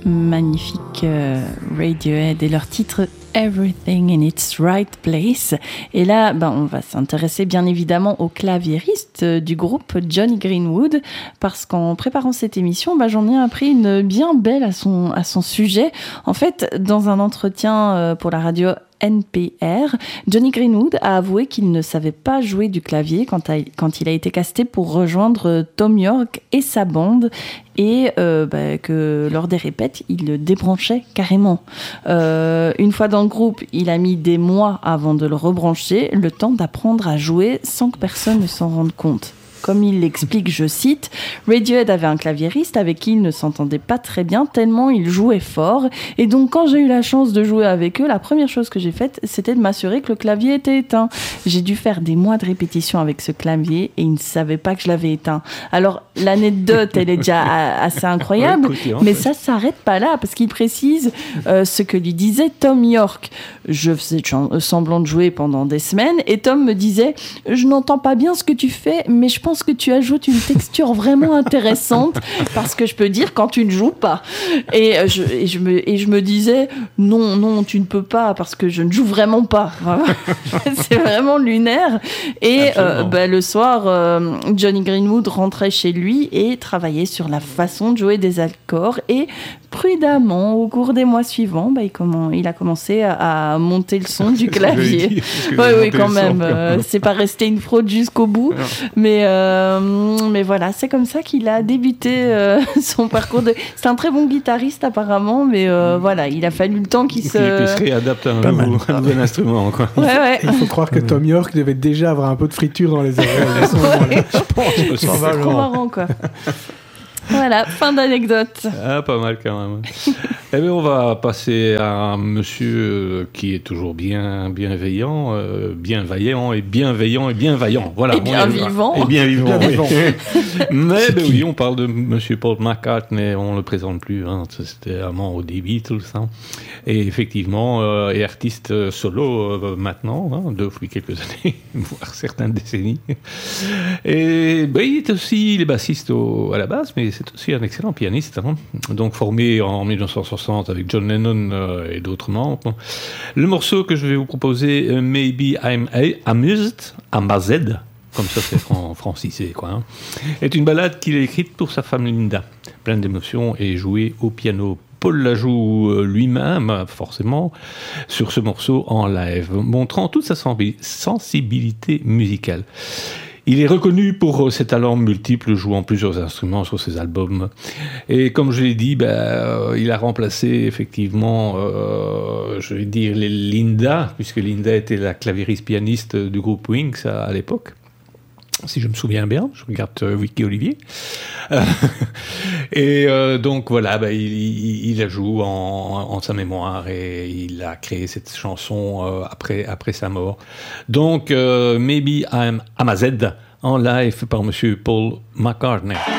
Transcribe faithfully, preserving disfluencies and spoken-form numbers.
Magnifique euh, Radiohead et leur titre Everything in its Right Place. Et là, ben, on va s'intéresser bien évidemment au claviériste du groupe Jonny Greenwood, parce qu'en préparant cette émission, ben, j'en ai appris une bien belle à son, à son sujet. En fait, dans un entretien pour la radio N P R, Jonny Greenwood a avoué qu'il ne savait pas jouer du clavier quand, a, quand il a été casté pour rejoindre Thom Yorke et sa bande, et euh, bah, que lors des répètes, il le débranchait carrément. Euh, une fois dans le groupe, il a mis des mois avant de le rebrancher, le temps d'apprendre à jouer sans que personne ne s'en rende compte. Comme il l'explique, je cite, Radiohead avait un claviériste avec qui il ne s'entendait pas très bien tellement il jouait fort. Et donc, quand j'ai eu la chance de jouer avec eux, la première chose que j'ai faite, c'était de m'assurer que le clavier était éteint. J'ai dû faire des mois de répétition avec ce clavier et il ne savait pas que je l'avais éteint. Alors, l'anecdote, elle est déjà assez incroyable, ouais, écoutez, mais fait. Ça ne s'arrête pas là parce qu'il précise euh, ce que lui disait Thom Yorke. Je faisais semblant de jouer pendant des semaines et Tom me disait « Je n'entends pas bien ce que tu fais, mais je pense que tu ajoutes une texture vraiment intéressante parce que je peux dire quand tu ne joues pas. » Et je, et, je me, et je me disais « Non, non, tu ne peux pas parce que je ne joue vraiment pas. » C'est vraiment lunaire. Et euh, bah, le soir, euh, Jonny Greenwood rentrait chez lui et travaillait sur la façon de jouer des accords et prudemment, au cours des mois suivants, bah, il, comment, il a commencé à, à monter le son du clavier. Oui, oui, quand même. Euh, c'est pas resté une fraude jusqu'au bout. Non. Mais, euh, mais voilà, c'est comme ça qu'il a débuté euh, son parcours. De... C'est un très bon guitariste, apparemment, mais euh, voilà, il a fallu le temps qu'il se... Il se réadapte à un, nouveau, un nouvel instrument, quoi. Ouais, ouais. Il faut croire que Thom Yorke devait déjà avoir un peu de friture dans les oreilles. Ouais. Je pense. C'est trop marrant, quoi. Voilà, fin d'anecdote. Ah, pas mal quand même. Eh bien, on va passer à un monsieur qui est toujours bien bienveillant, euh, bienveillant et bienveillant et bien vaillant. Voilà. Et bien vivant. Et bien vivant, bien oui. vivant. Mais ben, oui, on parle de monsieur Paul McCartney, on ne le présente plus. Hein. C'était amant des Beatles. Hein. Et effectivement, euh, est artiste solo euh, maintenant, hein, depuis quelques années, voire certaines décennies. Et ben, il est aussi, il est bassiste au, à la base, mais c'est aussi un excellent pianiste, hein. Donc formé en dix-neuf cent soixante avec John Lennon euh, et d'autres membres. Le morceau que je vais vous proposer, uh, Maybe I'm Amused, Amazed, comme ça c'est en francisé, quoi, hein, est une ballade qu'il a écrite pour sa femme Linda, pleine d'émotions et jouée au piano. Paul la joue lui-même, forcément, sur ce morceau en live, montrant toute sa sensibilité musicale. Il est reconnu pour ses talents multiples, jouant plusieurs instruments sur ses albums. Et comme je l'ai dit, ben, euh, il a remplacé effectivement, euh, je vais dire, les Linda, puisque Linda était la claviériste pianiste du groupe Wings à, à l'époque. Si je me souviens bien, je regarde euh, Wiki Olivier. Euh, et euh, donc voilà, bah, il, il, il la joue en, en sa mémoire et il a créé cette chanson euh, après, après sa mort. Donc, euh, Maybe I'm Amazed en live par monsieur Paul McCartney.